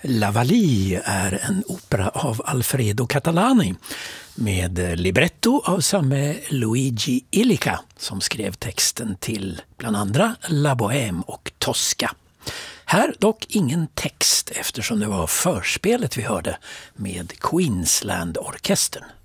La Vallee är en opera av Alfredo Catalani med libretto av samme Luigi Illica som skrev texten till bland andra La Bohème och Tosca. Här dock ingen text eftersom det var förspelet vi hörde med Queensland-orkestern.